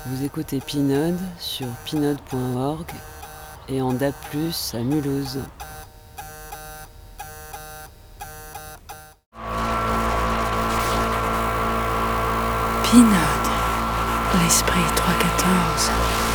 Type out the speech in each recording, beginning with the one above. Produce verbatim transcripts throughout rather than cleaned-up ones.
Vous écoutez Pinode sur pinode point org et en D A B plus, à Mulhouse. Pinode, l'esprit trois cent quatorze.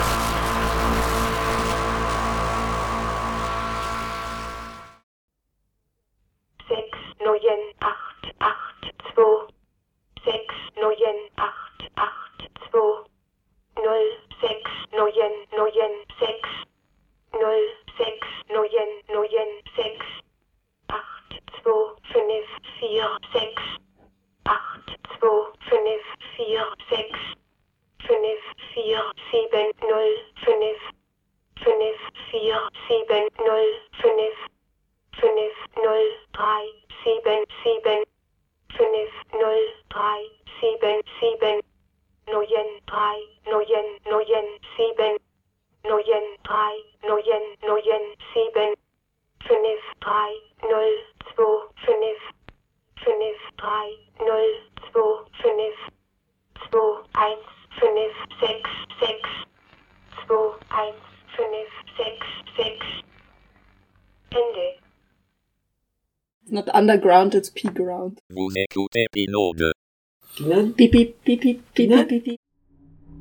sechs neun acht acht zwei sechs neun acht acht zwei null sechs neun neun sechs null sechs neun neun sechs acht zwei fünf vier sechs acht zwei fünf vier sechs fünf vier sieben null fünf fünf vier sieben null fünf fünf null drei sieben sieben fünf null drei sieben sieben neun drei neun neun sieben neun drei neun neun sieben fünf drei null zwei fünf fünf drei null zwei fünf zwei eins fünf sechs sechs zwei eins fünf sechs sechs. Ende. It's not underground, it's P-ground. Vous écoutez Pinode. Pinode Pipi, pipi, pipi, pipi.